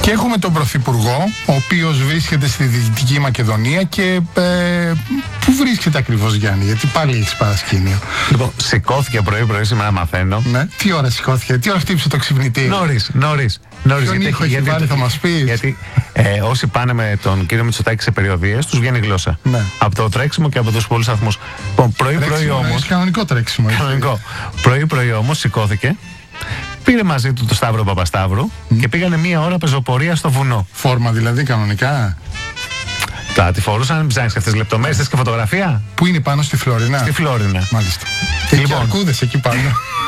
Και έχουμε τον Πρωθυπουργό, ο οποίος βρίσκεται στη Δυτική Μακεδονία και πού βρίσκεται ακριβώς, Γιάννη, γιατί πάλι έχεις παρασκήνιο. Λοιπόν, σηκώθηκε πρωί-πρωί σήμερα, μαθαίνω. Ναι, τι ώρα σηκώθηκε, τι ώρα χτύπησε το ξυπνητήριο. Νωρίς. Ποιον ήχο έχει βάλει, θα μας πεις. Γιατί όσοι πάνε με τον κύριο Μητσοτάκη σε περιοδίες, τους βγαίνει γλώσσα. Ναι. Από το τρέξιμο και από τους πολλούς σταθμούς. Λοιπόν, πρωί-πρωί όμως. Κανονικό τρέξιμο. Κανονικό. Πρωί-πρωί όμως σηκώθηκε. Πήρε μαζί του το Σταύρο Παπασταύρου και πήγανε 1 ώρα πεζοπορία στο βουνό. Φόρμα δηλαδή, κανονικά. Τη φορούσαν, ψάχνεις αυτές τις λεπτομέρειες και φωτογραφία. Πού είναι, πάνω στη Φλόρινα? Στη Φλόρινα. Μάλιστα. Και Λοιπόν, αρκούδες εκεί πάνω.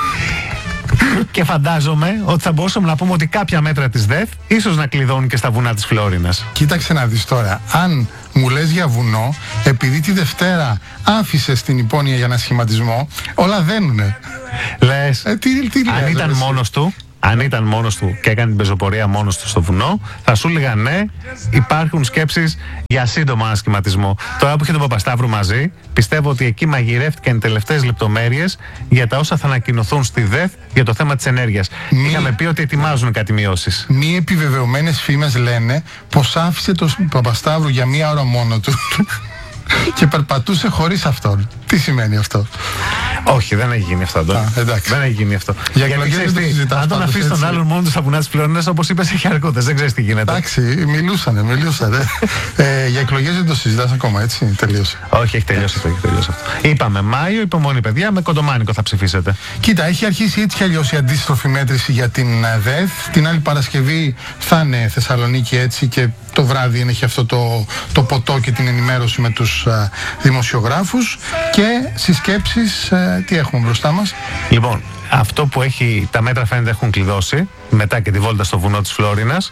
Και φαντάζομαι ότι θα μπορούσαμε να πούμε ότι κάποια μέτρα της ΔΕΘ ίσως να κλειδώνουν και στα βουνά της Φλόρινας. Κοίταξε να δεις τώρα. Αν μου λες για βουνό, επειδή τη Δευτέρα άφησες την υπόνοια για ένα σχηματισμό, όλα δένουνε. Λες, αν ήταν μόνος του και έκανε την πεζοπορία μόνος του στο βουνό, θα σου έλεγα ναι, υπάρχουν σκέψεις για σύντομο ανασχηματισμό. Τώρα που είχε τον Παπασταύρου μαζί, πιστεύω ότι εκεί μαγειρεύτηκαν οι τελευταίες λεπτομέρειες για τα όσα θα ανακοινωθούν στη ΔΕΘ για το θέμα της ενέργειας. Είχαμε πει ότι ετοιμάζουν κάτι μειώσεις. Μη επιβεβαιωμένες φήμες λένε πως άφησε τον Παπασταύρου για 1 ώρα μόνο του και περπατούσε χωρίς αυτόν. Τι σημαίνει αυτό? Όχι, δεν έχει γίνει αυτό. Δεν έχει γίνει αυτό. Για εκλογές δεν το συζητάς. Αν τον αφήσει τον άλλον μόνο του στα βουνά της Φλόρινας, όπως είπες, έχει αρκούδες. Δεν ξέρεις τι γίνεται. Εντάξει, μιλούσανε. Για εκλογές δεν το συζητάς ακόμα, έτσι? Τελείωσε. Όχι, έχει τελειώσει αυτό. Είπαμε Μάιο, υπομονή παιδιά, με κοντομάνικο θα ψηφίσετε. Κοίτα, έχει αρχίσει έτσι κι αλλιώς η αντίστροφη μέτρηση για την ΔΕΘ. Την άλλη Παρασκευή θα είναι Θεσσαλονίκη, έτσι, και το βράδυ έχει αυτό το ποτό και την ενημέρωση με τους δημοσιογράφους. Και συσκέψεις, τι έχουμε μπροστά μας? Λοιπόν, αυτό που έχει, τα μέτρα φαίνεται έχουν κλειδώσει μετά και τη βόλτα στο βουνό της Φλόρινας.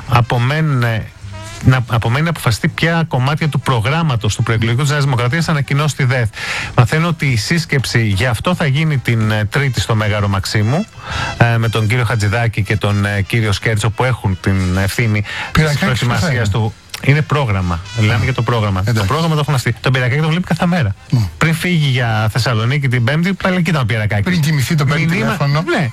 Απομένει να αποφασιστεί ποια κομμάτια του προγράμματος του προεκλογικού της Νέας Δημοκρατίας θα ανακοινώσει τη ΔΕΘ. Μαθαίνω ότι η σύσκεψη για αυτό θα γίνει την Τρίτη στο Μέγαρο Μαξίμου με τον κύριο Χατζηδάκη και τον κύριο Σκέρτσο, που έχουν την ευθύνη της προετοιμασίας του. Είναι πρόγραμμα. Μιλάμε για το πρόγραμμα. Το πρόγραμμα το έχουν αυτή. Τον Πυρακάκη το βλέπει κάθε μέρα. Πριν φύγει για Θεσσαλονίκη την Πέμπτη, πάλι εκεί ήταν ο Πυρακάκης. Πριν κοιμηθεί το παίρνει τηλέφωνο. Ναι.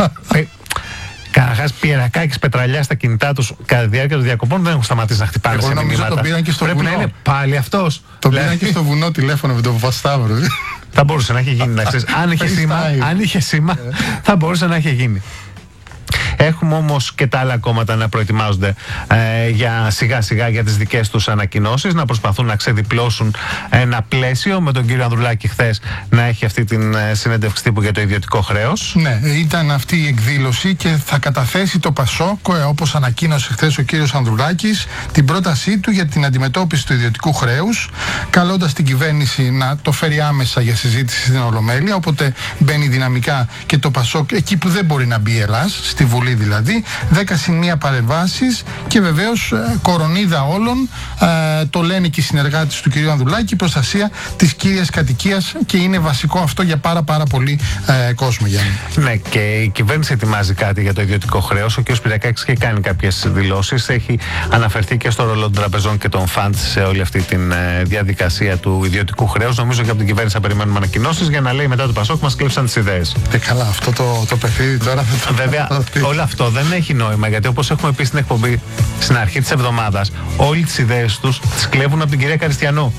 Καταρχάς, Πυρακάκης, πετραλιά στα κινητά τους κατά τη διάρκεια των διακοπών δεν έχουν σταματήσει να χτυπάνε σε μηνύματα. Τον πήραν και στο Πρέπει βουνό. να είναι πάλι αυτός. Τον πήραν και στο βουνό τηλέφωνο με τον Παπασταύρου. Θα μπορούσε να έχει γίνει. Αν είχε σήμα, θα μπορούσε να έχει γίνει. Έχουμε όμως και τα άλλα κόμματα να προετοιμάζονται για σιγά σιγά για τις δικές τους ανακοινώσεις, να προσπαθούν να ξεδιπλώσουν ένα πλαίσιο, με τον κύριο Ανδρουλάκη χθες να έχει αυτή την συνέντευξη τύπου για το ιδιωτικό χρέος. Ναι, ήταν αυτή η εκδήλωση και θα καταθέσει το ΠΑΣΟΚ, όπως ανακοίνωσε χθες ο κύριος Ανδρουλάκης, την πρότασή του για την αντιμετώπιση του ιδιωτικού χρέους, καλώντας την κυβέρνηση να το φέρει άμεσα για συζήτηση στην Ολομέλεια. Οπότε μπαίνει δυναμικά και το ΠΑΣΟΚ εκεί που δεν μπορεί να μπει η Ελλάς, στη Βουλή δηλαδή, 10+1 παρεμβάσεις και βεβαίως κορονίδα όλων, το λένε και οι συνεργάτες του κυρίου Ανδρουλάκη, η προστασία της κύριας κατοικίας, και είναι βασικό αυτό για πάρα πολύ κόσμο, Γιάννη. Ναι, και η κυβέρνηση ετοιμάζει κάτι για το ιδιωτικό χρέος. Ο κ. Πυριακάκης έχει κάνει κάποιες δηλώσεις, έχει αναφερθεί και στο ρόλο των τραπεζών και των φαντ σε όλη αυτή τη διαδικασία του ιδιωτικού χρέους. Νομίζω και από την κυβέρνηση θα περιμένουμε ανακοινώσεις για να λέει μετά το ΠΑΣΟΚ μας κλέψαν τις ιδέες. Καλά, αυτό το παιχνίδι τώρα θα το... Βέβαια, όλο αυτό δεν έχει νόημα, γιατί όπως έχουμε πει στην εκπομπή στην αρχή της εβδομάδας, όλοι τις ιδέες τους τις κλέβουν από την κυρία Καριστιανού.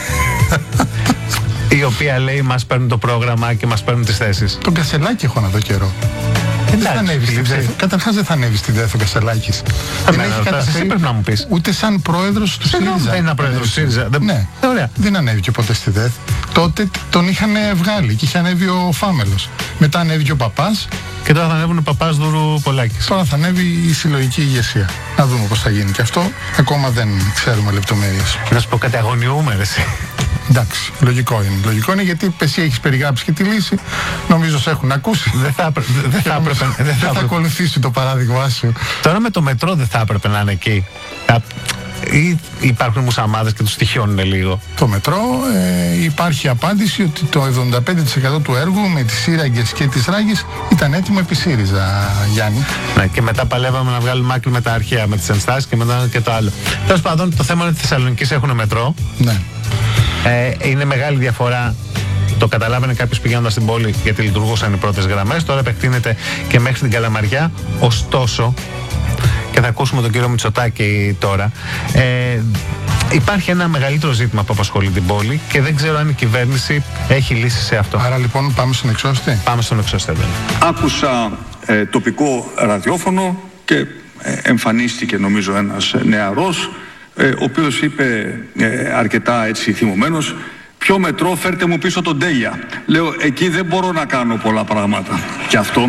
Η οποία λέει μας παίρνουν το πρόγραμμα και μας παίρνουν τις θέσεις. Τον Κασελάκη έχω να δω καιρό. Καταρχάς δεν θα ανέβει στη ΔΕΘ ο Κασελάκης. Εσύ πρέπει να μου πεις. Ούτε σαν πρόεδρος του ΣΥΡΙΖΑ. Δεν είναι πρόεδρος του ΣΥΡΙΖΑ. Ναι, δεν ανέβηκε ποτέ στη ΔΕΘ. Τότε τον είχαν βγάλει και είχε ανέβει ο Φάμελος. Μετά ανέβηκε ο Παπάς. Και τώρα θα ανέβουν ο Παπάς-Δούρου Πολάκης. Τώρα θα ανέβει η συλλογική ηγεσία. Να δούμε πώς θα γίνει και αυτό. Ακόμα δεν ξέρουμε λεπτομέρειες. Να σου πω κάτι, αγωνιούμε εσύ. Εντάξει, λογικό είναι. Λογικό είναι, γιατί εσύ έχεις περιγράψει και τη λύση. Νομίζω σε έχουν ακούσει. Δεν θα ακολουθήσει το παράδειγμά σου. Τώρα με το μετρό δεν θα έπρεπε να είναι εκεί. Ή υπάρχουν μουσαμάδες και τους στοιχιώνουν λίγο. Το μετρό υπάρχει απάντηση ότι το 75% του έργου με τις σύραγγες και τις ράγες ήταν έτοιμο επί ΣΥΡΙΖΑ, Γιάννη. Ναι, και μετά παλεύαμε να βγάλουμε άκρη με τα αρχαία, με τις ενστάσεις και μετά και το άλλο. Τέλος πάντων, το θέμα είναι ότι οι Θεσσαλονικείς έχουν μετρό. Ναι. Είναι μεγάλη διαφορά. Το καταλάβαινε κάποιος πηγαίνοντας στην πόλη, γιατί λειτουργούσαν οι πρώτες γραμμές. Τώρα επεκτείνεται και μέχρι την Καλαμαριά. Ωστόσο, και θα ακούσουμε τον κύριο Μητσοτάκη τώρα. Υπάρχει ένα μεγαλύτερο ζήτημα που απασχολεί την πόλη και δεν ξέρω αν η κυβέρνηση έχει λύσει σε αυτό. Άρα λοιπόν πάμε στον εξώστη. Πάμε στον εξώστη. Άκουσα τοπικό ραδιόφωνο και εμφανίστηκε νομίζω ένας νεαρός ο οποίος είπε αρκετά έτσι θυμωμένος, ποιο μετρό, φέρτε μου πίσω τον Τέλεια. Λέω, εκεί δεν μπορώ να κάνω πολλά πράγματα. Και αυτό.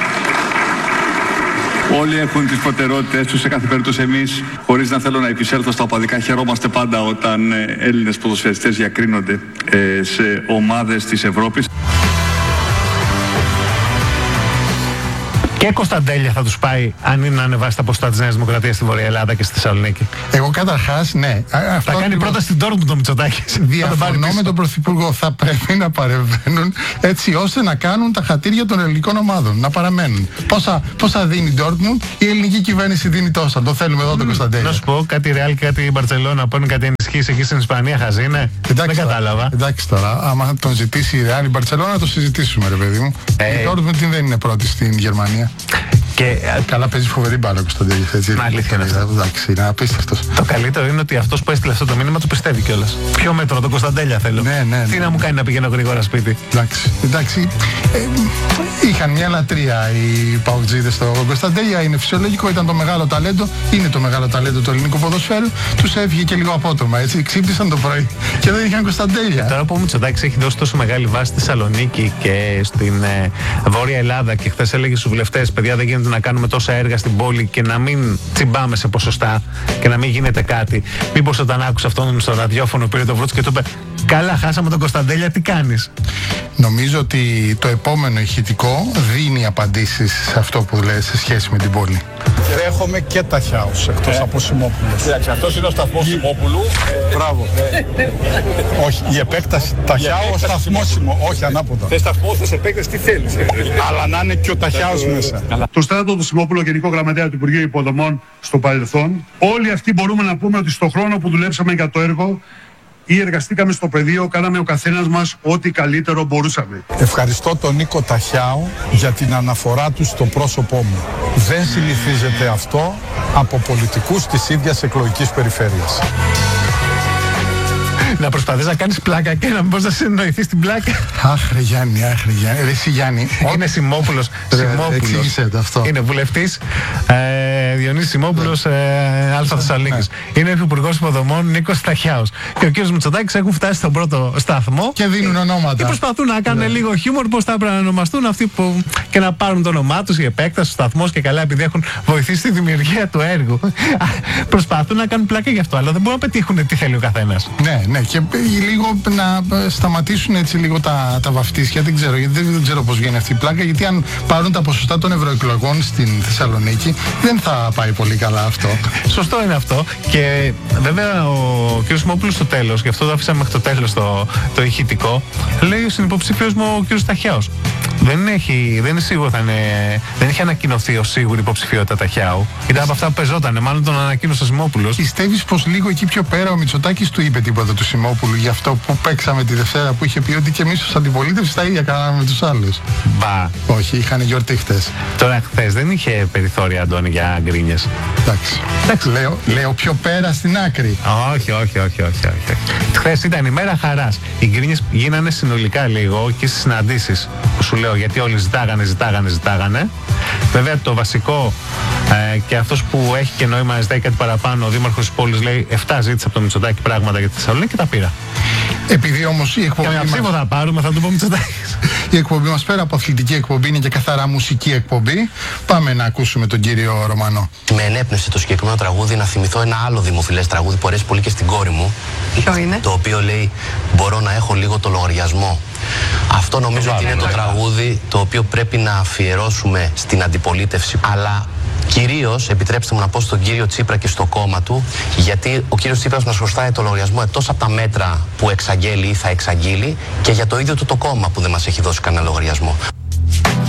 Όλοι έχουν τις προτεραιότητες τους, σε κάθε περίπτωση εμείς, χωρίς να θέλω να επισέλθω στα οπαδικά, χαιρόμαστε πάντα όταν Έλληνες ποδοσφαιριστές διακρίνονται σε ομάδες της Ευρώπης. Και Κωνσταντέλια θα τους πάει αν είναι να ανεβάσει τα ποστά της Νέας Δημοκρατίας στη Βορεια Ελλάδα και στη Θεσσαλονίκη. Εγώ καταρχάς, ναι. Θα κάνει πρώτα στην Ντόρτμουντ το Μητσοτάκη. Διαφωνώ με τον Πρωθυπουργό. Θα πρέπει να παρεμβαίνουν έτσι ώστε να κάνουν τα χατήρια των ελληνικών ομάδων. Να παραμένουν. Πόσα δίνει η Ντόρτμουντ, η ελληνική κυβέρνηση δίνει τόσα. Το θέλουμε εδώ τον Κωνσταντέλια. Να σου πω κάτι Ρεάλ και κάτι Μπαρτσελόνα που είναι κάτι ενισχύσει εκεί στην Ισπανία, χαζή είναι. Δεν κατάλαβα. Εντάξει τώρα, άμα τον ζητήσει η Ρεάλ η Μπαρτσελόνα, να το συζητήσουμε, ρε παιδί μου. Η Ντόρτμουντ δεν είναι πρώτη στην Γερμανία. Και καλά παίζει φοβερή μπάλα ο Κωνσταντέλιας, έτσι. Αλήθεια είναι. Εντάξει, είναι απίστευτος. Το καλύτερο είναι ότι αυτός που έστειλε αυτό το μήνυμα το πιστεύει κιόλας. Ποιο μέτρο, τον Κωνσταντέλια θέλω. Ναι. Τι να μου κάνει να πηγαίνω γρήγορα σπίτι. Εντάξει. Είχαν μια λατρεία οι παουτζίδες στο Κωνσταντέλια, είναι φυσιολογικό, ήταν το μεγάλο ταλέντο, είναι το μεγάλο ταλέντο του ελληνικού ποδοσφαίρου. Τους έφυγε και λίγο απότομα, έτσι. Ξύπνησαν το πρωί και δεν είχαν Κωνσταντέλια. Τώρα που ο Μητσοτάκης έχει δώσει τόσο μεγάλη βάση στη Θεσσαλονίκη και στην Βόρεια Ελλάδα και χθες έλεγε στους βουλευτές, παιδιά, δεν γίνεται να κάνουμε τόσα έργα στην πόλη και να μην τσιμπάμε σε ποσοστά και να μην γίνεται κάτι. Μήπως όταν άκουσε αυτόν στο ραδιόφωνο πήρε το βρούτς και του είπε, καλά, χάσαμε τον Κωνσταντέλια, τι κάνεις. Νομίζω ότι το επόμενο ηχητικό δίνει απαντήσεις σε αυτό που λες σε σχέση με την πόλη. Δέχομαι και τα Χάους εκτός από Σιμόπουλος. Κοίταξε, αυτός είναι ο σταθμός Σιμόπουλου. Μπράβο. Όχι, η επέκταση Ταχιάου ο σταθμός όχι ανάποδα. Θες σταθμό, θες επέκταση, τι θέλεις. Αλλά να είναι και ο Ταχιάους μέσα. Το στράτο του Σιμόπουλο, Γενικό Γραμματέα του Υπουργείου Υποδομών στο παρελθόν, όλοι αυτοί μπορούμε να πούμε ότι στο χρόνο που δουλέψαμε για το έργο ή εργαστήκαμε στο πεδίο, κάναμε ο καθένας μας ό,τι καλύτερο μπορούσαμε. Ευχαριστώ τον Νίκο Ταχιάου για την αναφορά του στο πρόσωπό μου. Δεν συνηθίζεται αυτό από πολιτικούς της ίδιας εκλογικής περιφέρειας. Να προσπαθείς να κάνεις πλάκα και να μπορείς να συνεννοηθείς την πλάκα. Άχρε Γιάννη. Ρε εσύ Γιάννη. Είναι Σιμόπουλος. Εξήγησε το αυτό. Είναι βουλευτής Διονύσης Σιμόπουλος Αλφα Θεσσαλονίκης. Είναι υπουργός υποδομών Νίκος Ταχιάους. Και ο κύριος Μητσοτάκης έχουν φτάσει στον πρώτο σταθμό και δίνουν ονόματα. Και προσπαθούν να κάνουν λίγο χιούμορ πώς θα έπρεπε να ονομαστούν αυτοί που και να πάρουν το όνομά τους, η επέκταση, ο σταθμός και καλά επειδή έχουν βοηθήσει στη δημιουργία του έργου. Προσπαθούν να κάνουν πλάκα γι' αυτό, αλλά δεν μπορούν να πετύχουν τι θέλει ο καθένας. Ναι, και λίγο να σταματήσουν έτσι λίγο τα βαφτίσια. Δεν ξέρω πώς βγαίνει αυτή η πλάκα, γιατί αν πάρουν τα ποσοστά των ευρωεκλογών στην Θεσσαλονίκη, δεν θα πάει πολύ καλά αυτό. Σωστό είναι αυτό. Και βέβαια ο κ. Σιμόπουλος στο τέλος, γι' αυτό το αφήσαμε μέχρι το τέλος το ηχητικό, λέει ο συνυποψήφιος μου ο κ. Ταχιάους. Δεν είναι σίγουρο, δεν έχει ανακοινωθεί ως σίγουρη υποψηφιότητα Ταχιάου. Ήταν από αυτά που πεζότανε, μάλλον τον ανακοίνωσε ο Σιμόπουλος. Πιστεύεις πως λίγο εκεί πιο πέρα ο Μητσοτάκης του είπε τίποτα του Σιμόπουλου για αυτό που παίξαμε τη Δευτέρα, που είχε πει ότι και εμείς ως αντιπολίτευση τα ίδια κάναμε με τους άλλους? Μπα. Όχι, είχαν γιορτή χτες. Τώρα χθες δεν είχε περιθώρια, Αντώνη, για γκρίνιες. Εντάξει. Λέω πιο πέρα στην άκρη. Όχι. Χθες ήταν η μέρα χαράς. Οι γκρίνιες γίνανε συνολικά λίγο και στις συναντήσεις που σου λέω, γιατί όλοι ζητάγανε. Βέβαια το βασικό και αυτός που έχει και νόημα να ζητάει κάτι παραπάνω, ο δήμαρχος της πόλης λέει 7 ζήτησε από το Μητσοτάκη πράγματα για τη Θεσσαλονίκη και τα πήρα. Επειδή όμως η εκπομπή μας... ψήφο θα πάρουμε, θα το πω Μητσοτάκης. Η εκπομπή μας πέρα από αθλητική εκπομπή είναι και καθαρά μουσική εκπομπή. Πάμε να ακούσουμε τον κύριο Ρωμανό. Με ενέπνευσε το συγκεκριμένο τραγούδι να θυμηθώ ένα άλλο δημοφιλές τραγούδι που αρέσει πολύ και στην κόρη μου. Ποιο είναι? Το οποίο λέει «Μπορώ να έχω λίγο το λογαριασμό». Αυτό νομίζω ότι είναι το τραγούδι το οποίο πρέπει να αφιερώσουμε στην αντιπολίτευση, αλλά κυρίως, επιτρέψτε μου να πω στον κύριο Τσίπρα και στο κόμμα του, γιατί ο κύριος Τσίπρας μας χρωστάει το λογαριασμό εκτός από τα μέτρα που εξαγγέλει ή θα εξαγγείλει και για το ίδιο του το κόμμα που δεν μας έχει δώσει κανένα λογαριασμό.